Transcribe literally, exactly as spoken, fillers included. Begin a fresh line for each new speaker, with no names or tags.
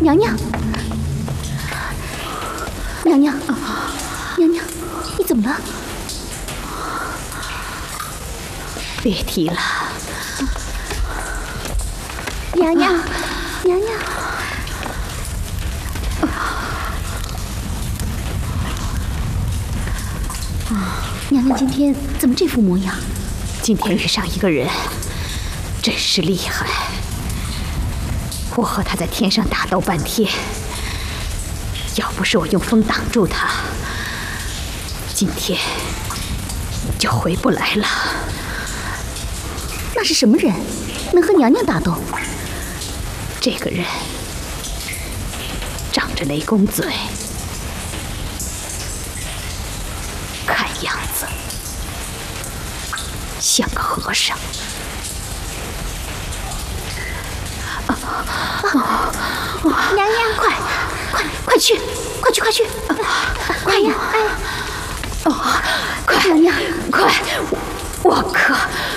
娘娘，娘娘，娘娘，你怎么了？
别提了。
娘娘，娘娘。 娘娘今天怎么这副模样？
今天遇上一个人，真是厉害。我和他在天上打斗半天，要不是我用风挡住他，今天就回不来了。
那是什么人，能和娘娘打斗？
这个人长着雷公嘴。 看样子像个和尚。
啊啊啊、娘娘，快快快去，快去快去！快呀！哎，哦，